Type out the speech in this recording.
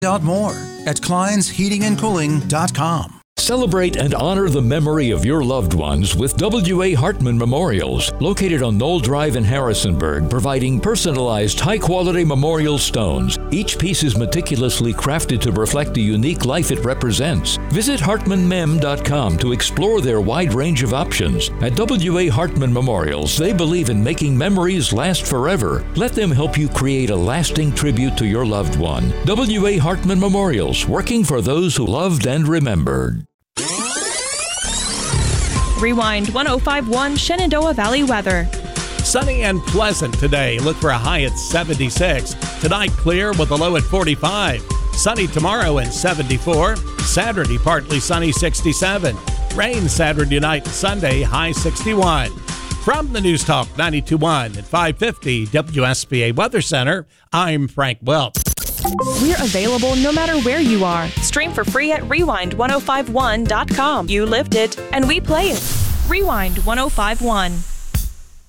out more at kleinsheatingandcooling.com. Celebrate and honor the memory of your loved ones with W.A. Hartman Memorials, located on Knoll Drive in Harrisonburg, providing personalized, high-quality memorial stones. Each piece is meticulously crafted to reflect the unique life it represents. Visit HartmanMem.com to explore their wide range of options. At W.A. Hartman Memorials, they believe in making memories last forever. Let them help you create a lasting tribute to your loved one. W.A. Hartman Memorials, working for those who loved and remembered. Rewind 105.1 Shenandoah Valley weather. Sunny and pleasant today. Look for a high at 76. Tonight clear with a low at 45. Sunny tomorrow and 74. Saturday partly sunny, 67. Rain Saturday night and Sunday, high 61. From the News Talk 92.1 at 550 WSBA Weather Center, I'm Frank Welch. We're available no matter where you are. Stream for free at rewind1051.com. You lived it, and we play it. Rewind 1051.